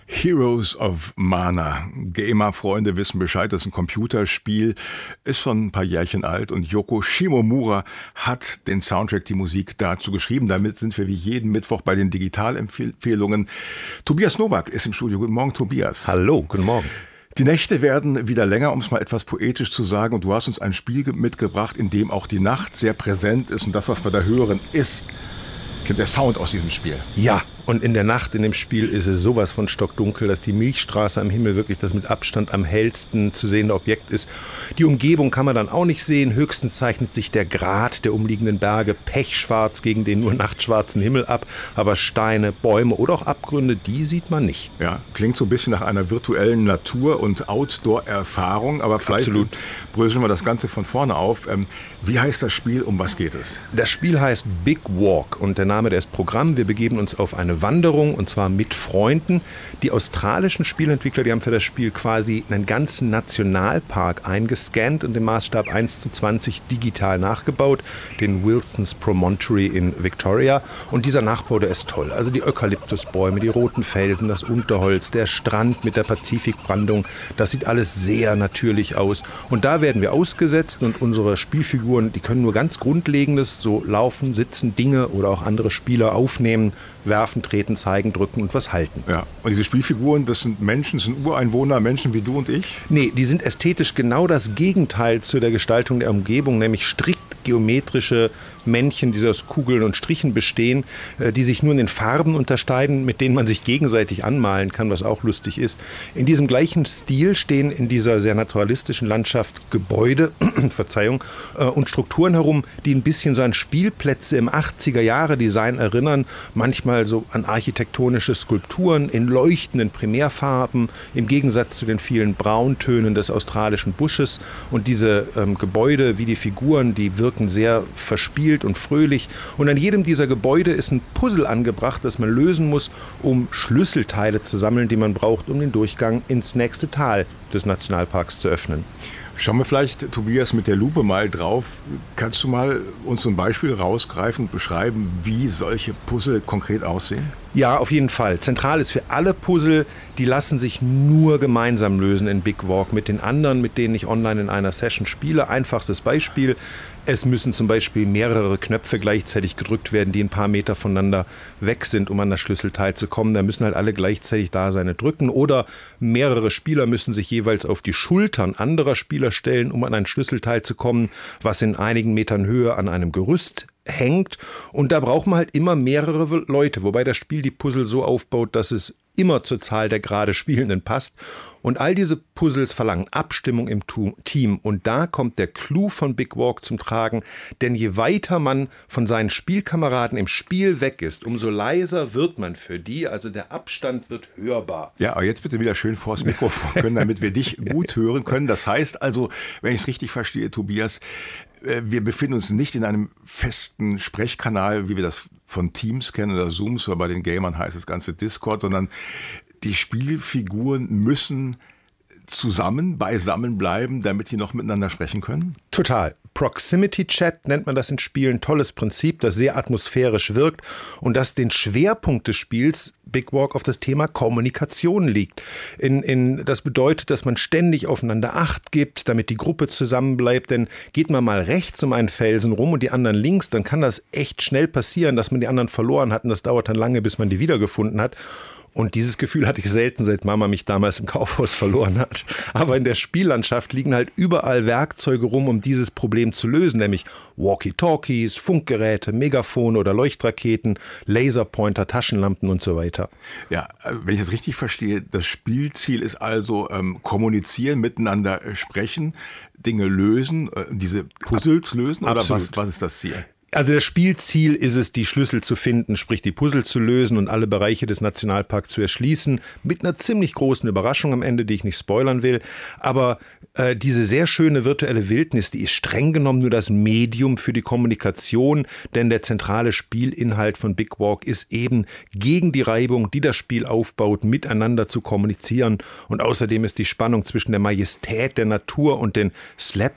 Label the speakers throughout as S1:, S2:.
S1: Heroes of Mana. Gamer-Freunde wissen Bescheid, das ist ein Computerspiel, ist schon ein paar Jährchen alt und Yoko Shimomura hat den Soundtrack, die Musik dazu geschrieben. Damit sind wir wie jeden Mittwoch bei den Digitalempfehlungen. Tobias Nowak ist im Studio. Guten Morgen, Tobias.
S2: Hallo, guten Morgen.
S1: Die Nächte werden wieder länger, um es mal etwas poetisch zu sagen. Und du hast uns ein Spiel mitgebracht, in dem auch die Nacht sehr präsent ist. Und das, was wir da hören, ist der Sound aus diesem Spiel.
S2: Ja, und in der Nacht in dem Spiel ist es sowas von stockdunkel, dass die Milchstraße am Himmel wirklich das mit Abstand am hellsten zu sehende Objekt ist. Die Umgebung kann man dann auch nicht sehen. Höchstens zeichnet sich der Grat der umliegenden Berge pechschwarz gegen den nur nachtschwarzen Himmel ab. Aber Steine, Bäume oder auch Abgründe, die sieht man nicht.
S1: Ja, klingt so ein bisschen nach einer virtuellen Natur- und Outdoor-Erfahrung. Aber vielleicht bröseln wir das Ganze von vorne auf. Wie heißt das Spiel? Um was geht es?
S2: Das Spiel heißt Big Walk und der Name, der ist Programm. Wir begeben uns auf eine Wanderung und zwar mit Freunden. Die australischen Spielentwickler, die haben für das Spiel quasi einen ganzen Nationalpark eingescannt und im Maßstab 1:20 digital nachgebaut, den Wilson's Promontory in Victoria. Und dieser Nachbau, der ist toll. Also die Eukalyptusbäume, die roten Felsen, das Unterholz, der Strand mit der Pazifikbrandung, das sieht alles sehr natürlich aus. Und da werden wir ausgesetzt und unsere Spielfiguren, die können nur ganz Grundlegendes, so laufen, sitzen, Dinge oder auch andere Spieler aufnehmen, werfen, treten, zeigen, drücken und was halten.
S1: Ja. Und diese Spielfiguren, das sind Menschen, das sind Ureinwohner, Menschen wie du und ich?
S2: Nee, die sind ästhetisch genau das Gegenteil zu der Gestaltung der Umgebung, nämlich strikt geometrische Männchen, die aus Kugeln und Strichen bestehen, die sich nur in den Farben unterscheiden, mit denen man sich gegenseitig anmalen kann, was auch lustig ist. In diesem gleichen Stil stehen in dieser sehr naturalistischen Landschaft Gebäude und Strukturen herum, die ein bisschen so an Spielplätze im 80er-Jahre-Design erinnern, manchmal so an architektonische Skulpturen in leuchtenden Primärfarben, im Gegensatz zu den vielen Brauntönen des australischen Busches. Und diese Gebäude wie die Figuren, die wirken sehr verspielt und fröhlich. Und an jedem dieser Gebäude ist ein Puzzle angebracht, das man lösen muss, um Schlüsselteile zu sammeln, die man braucht, um den Durchgang ins nächste Tal des Nationalparks zu öffnen.
S1: Schauen wir vielleicht, Tobias, mit der Lupe mal drauf. Kannst du mal uns so ein Beispiel rausgreifen und beschreiben, wie solche Puzzle konkret aussehen?
S2: Ja, auf jeden Fall. Zentral ist für alle Puzzle, die lassen sich nur gemeinsam lösen in Big Walk mit den anderen, mit denen ich online in einer Session spiele. Einfachstes Beispiel. Es müssen zum Beispiel mehrere Knöpfe gleichzeitig gedrückt werden, die ein paar Meter voneinander weg sind, um an das Schlüsselteil zu kommen. Da müssen halt alle gleichzeitig da sein und drücken. Oder mehrere Spieler müssen sich jeweils auf die Schultern anderer Spieler stellen, um an ein Schlüsselteil zu kommen, was in einigen Metern Höhe an einem Gerüst hängt. Und da braucht man halt immer mehrere Leute, wobei das Spiel die Puzzle so aufbaut, dass es immer zur Zahl der gerade Spielenden passt. Und all diese Puzzles verlangen Abstimmung im Team. Und da kommt der Clou von Big Walk zum Tragen. Denn je weiter man von seinen Spielkameraden im Spiel weg ist, umso leiser wird man für die. Also der Abstand wird hörbar.
S1: Ja, aber jetzt bitte wieder schön vors Mikrofon können, damit wir dich gut hören können. Das heißt also, wenn ich es richtig verstehe, Tobias, wir befinden uns nicht in einem festen Sprechkanal, wie wir das von Teams kennen oder Zooms, oder bei den Gamern heißt das Ganze Discord, sondern die Spielfiguren müssen beisammen bleiben, damit die noch miteinander sprechen können?
S2: Total. Proximity Chat nennt man das in Spielen. Tolles Prinzip, das sehr atmosphärisch wirkt und das den Schwerpunkt des Spiels Big Walk auf das Thema Kommunikation liegt. Das bedeutet, dass man ständig aufeinander Acht gibt, damit die Gruppe zusammenbleibt. Denn geht man mal rechts um einen Felsen rum und die anderen links, dann kann das echt schnell passieren, dass man die anderen verloren hat. Und das dauert dann lange, bis man die wiedergefunden hat. Und dieses Gefühl hatte ich selten, seit Mama mich damals im Kaufhaus verloren hat. Aber in der Spiellandschaft liegen halt überall Werkzeuge rum, um dieses Problem zu lösen, nämlich Walkie-Talkies, Funkgeräte, Megafone oder Leuchtraketen, Laserpointer, Taschenlampen und so weiter.
S1: Ja, wenn ich das richtig verstehe, das Spielziel ist also kommunizieren, miteinander sprechen, Dinge lösen, diese Puzzles lösen, oder was ist das Ziel?
S2: Also das Spielziel ist es, die Schlüssel zu finden, sprich die Puzzle zu lösen und alle Bereiche des Nationalparks zu erschließen, mit einer ziemlich großen Überraschung am Ende, die ich nicht spoilern will. Aber diese sehr schöne virtuelle Wildnis, die ist streng genommen nur das Medium für die Kommunikation, denn der zentrale Spielinhalt von Big Walk ist eben, gegen die Reibung, die das Spiel aufbaut, miteinander zu kommunizieren. Und außerdem ist die Spannung zwischen der Majestät der Natur und den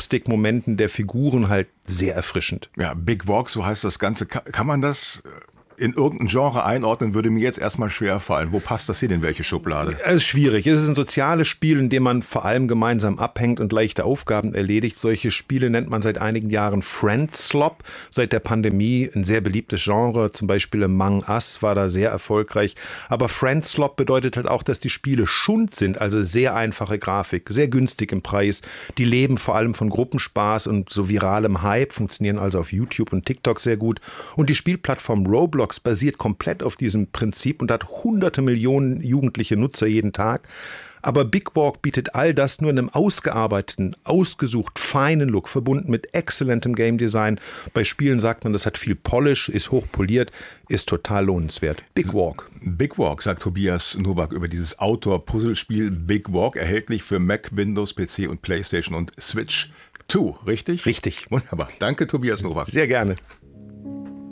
S2: Slapstick-Momenten der Figuren halt sehr erfrischend.
S1: Ja, Big Walk, so heißt das Ganze. Kann man das in irgendein Genre einordnen, würde mir jetzt erstmal schwer fallen. Wo passt das hin, in welche Schublade?
S2: Es ist schwierig. Es ist ein soziales Spiel, in dem man vor allem gemeinsam abhängt und leichte Aufgaben erledigt. Solche Spiele nennt man seit einigen Jahren Friendslop. Seit der Pandemie ein sehr beliebtes Genre. Zum Beispiel Among Us war da sehr erfolgreich. Aber Friendslop bedeutet halt auch, dass die Spiele Schund sind, also sehr einfache Grafik, sehr günstig im Preis. Die leben vor allem von Gruppenspaß und so viralem Hype, funktionieren also auf YouTube und TikTok sehr gut. Und die Spielplattform Roblox basiert komplett auf diesem Prinzip und hat hunderte Millionen jugendliche Nutzer jeden Tag. Aber Big Walk bietet all das nur in einem ausgearbeiteten, ausgesucht feinen Look, verbunden mit exzellentem Game Design. Bei Spielen sagt man, das hat viel Polish, ist hochpoliert, ist total lohnenswert. Big Walk.
S1: Big Walk, sagt Tobias Nowak über dieses Outdoor-Puzzlespiel Big Walk, erhältlich für Mac, Windows, PC und PlayStation und Switch 2, richtig?
S2: Richtig.
S1: Wunderbar. Danke, Tobias Nowak.
S2: Sehr gerne.